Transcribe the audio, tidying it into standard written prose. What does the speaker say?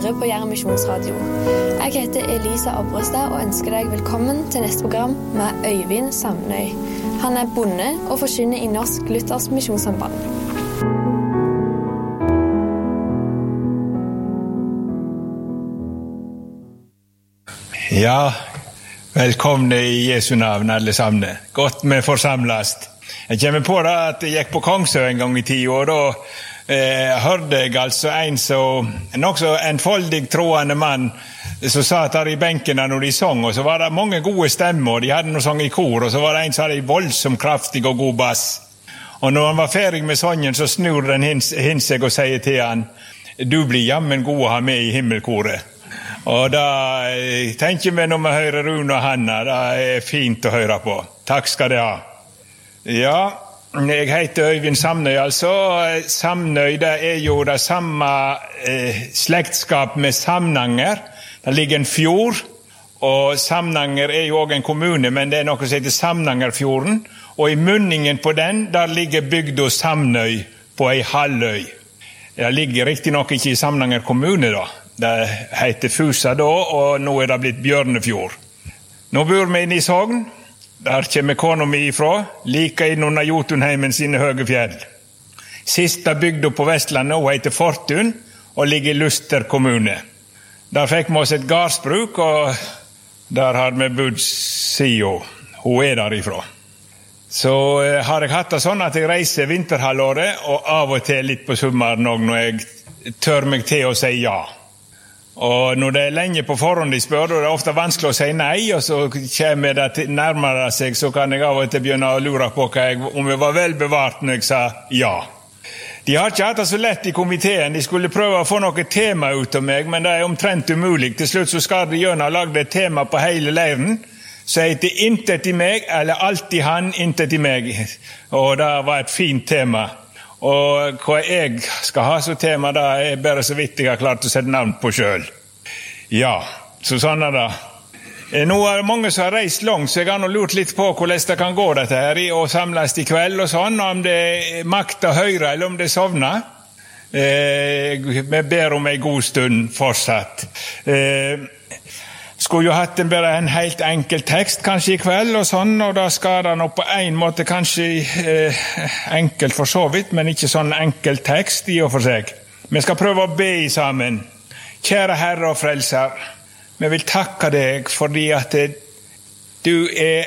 hører på Jæren Misjonsradio. Jeg heter Elisa Abrestad og ønsker deg velkommen til neste program med Øyvind Samnøy. Han bonde og forkynner i Norsk Luthersk Misjonssamband. Ja, velkomne i Jesu navn alle sammen. Godt med forsamlast. Jeg kommer på da at jeg gikk på Kongsø en gang i 10 år, og hørte jeg altså en også enfoldig troende mann som satt der i benkene når de sang, og så var det mange gode stemmer, og de hadde noe sang i kor, og så var det en som hadde voldsomt kraftig og god bass. Og når han var ferdig med sangen, så snur den hin seg og sier til han, du blir jammen god å ha med i himmelkoret. Og da tenker vi når vi hører Rune og Hanna, det fint å høre på. Takk skal det ha. Ja, jeg heter Øyvind Samnøy, altså. Samnøy, det jo det samme slektskap med Samnanger. Det ligger en fjord, og Samnanger jo også en kommune, men det noe som heter Samnangerfjorden. Og i munningen på den, der ligger bygda Samnøy på ei halvøy. Det ligger riktig nok ikke i Samnanger kommune da. Det heter Fusa da, og nå det blitt Bjørnefjord. Nå bor vi inne i Sogn. Der kommer kona mi ifra, like inn under Jotunheimen sine høye fjell. Sista bygda på Vestlandet, hun heter Fortun, og ligger i Luster kommune. Der fikk vi oss et gardsbruk, og der har vi bodd siden. Hun derifra. Så har jeg hatt det sånn at jeg reiser vinterhalvåret, og av og til litt på sommeren også, når jeg tør meg til å si ja. Og når det lenge på forhånd de spør, og det ofte vanskelig å si nei, og så kommer det nærmere seg, så kan jeg av og til begynne å lure på om jeg var vel bevart når jeg sa ja. De har ikke hatt det så lett i komiteen. De skulle prøve å få noe tema ut av meg, men det omtrent umulig. Til slutt så skal de gjøre lage et tema på hele leiren, så heter intet i meg, eller alltid han, intet i meg. Og det var et fint tema. Og hva jeg skal ha så tema, det bare så vidt jeg har klart å sette navn på selv. Ja, så sånn det. Nå det mange som har reist langt, så jeg har nå lurt litt på hvordan det kan gå dette her, og samles i kveld og sånn, om det makter høyre eller om det sovner. Vi ber om en god stund fortsatt. Skulle jo hatt bare en helt enkel tekst kanskje i kveld og sånn, og da skal det nå på en måte kanskje enkelt for så vidt, men ikke sånn enkel tekst i og for seg. Vi skal prøve å be sammen. Kjære Herre og Frelser, vi vil takke deg fordi at du